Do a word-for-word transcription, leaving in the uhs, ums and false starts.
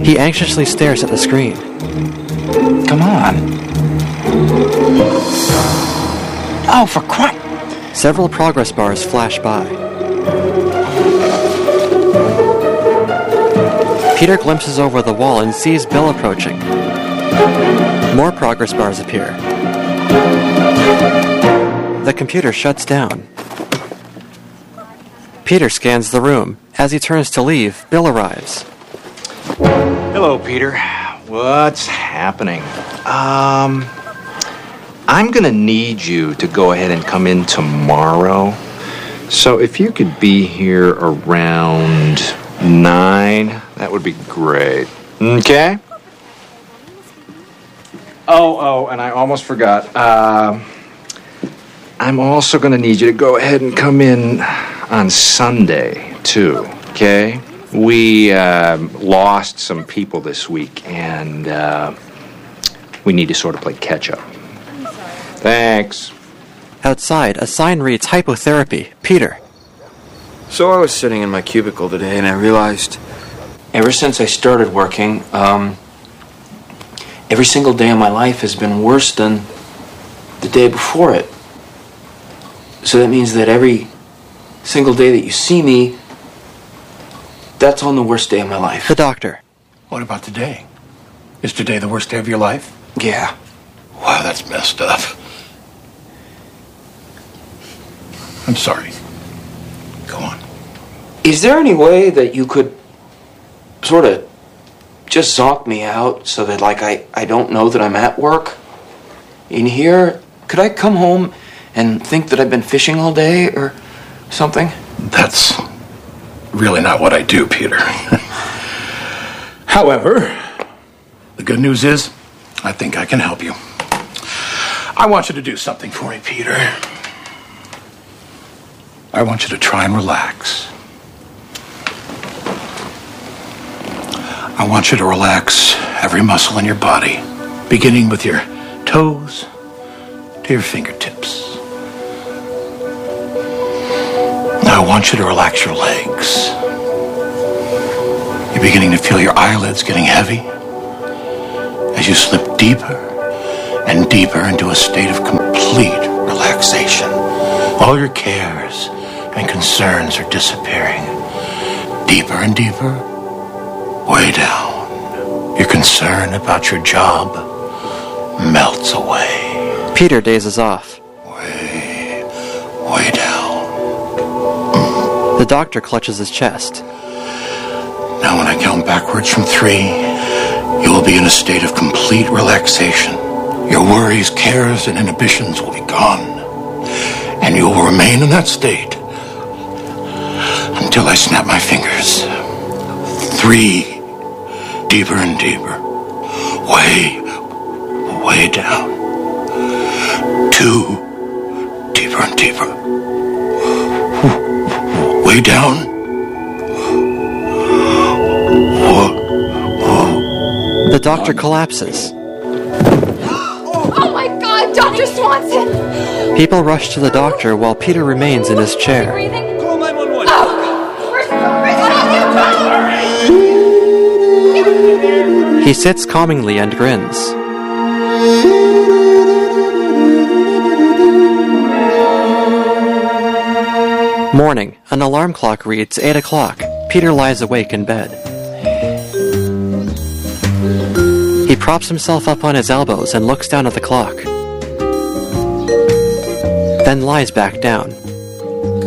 He anxiously stares at the screen. Come on. Oh, for crap! Several progress bars flash by. Peter glimpses over the wall and sees Bill approaching. More progress bars appear. The computer shuts down. Peter scans the room. As he turns to leave, Bill arrives. Hello, Peter. What's happening? Um, I'm gonna need you to go ahead and come in tomorrow. So if you could be here around nine, that would be great. Okay? Oh, oh, and I almost forgot. Uh, I'm also gonna need you to go ahead and come in on Sunday, too. Okay? We uh, lost some people this week, and uh, we need to sort of play catch-up. Thanks. Outside, a sign reads Hypotherapy. Peter. So I was sitting in my cubicle today, and I realized, ever since I started working, um, every single day of my life has been worse than the day before it. So that means that every single day that you see me, that's on the worst day of my life. The doctor. What about today? Is today the worst day of your life? Yeah. Wow, that's messed up. I'm sorry. Go on. Is there any way that you could sort of just zonk me out so that, like, I, I don't know that I'm at work in here? Could I come home and think that I've been fishing all day or something? That's really not what I do, Peter. However, the good news is, I think I can help you. I want you to do something for me, Peter. I want you to try and relax. I want you to relax every muscle in your body, beginning with your toes to your fingertips. Now I want you to relax your legs. You're beginning to feel your eyelids getting heavy as you slip deeper and deeper into a state of complete relaxation. All your cares and concerns are disappearing. Deeper and deeper, way down. Your concern about your job melts away. Peter dazes off. Way, way down. The doctor clutches his chest. Now when I count backwards from three, you will be in a state of complete relaxation. Your worries, cares, and inhibitions will be gone. And you will remain in that state until I snap my fingers. Three. Deeper and deeper. Way, way down. Two. Deeper and deeper. Way down. The doctor collapses. Oh my God, Doctor Swanson! People rush to the doctor while Peter remains in his chair. Call nine one one. Oh, we're so He sits calmingly and grins. Morning. An alarm clock reads eight o'clock. Peter lies awake in bed. He props himself up on his elbows and looks down at the clock. Then lies back down.